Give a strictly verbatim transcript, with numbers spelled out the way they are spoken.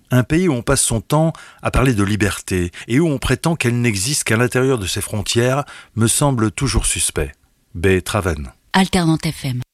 Un pays où on passe son temps à parler de liberté et où on prétend qu'elle n'existe qu'à l'intérieur de ses frontières me semble toujours suspect. B. Traven. Alternante F M.